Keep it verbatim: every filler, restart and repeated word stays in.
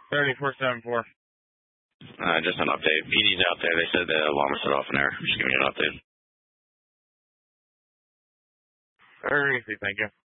thirty-four seventy-four. Uh, just an update. P D's out there. They said the alarm was set off in there. Just giving you an update. Very easy, thank you.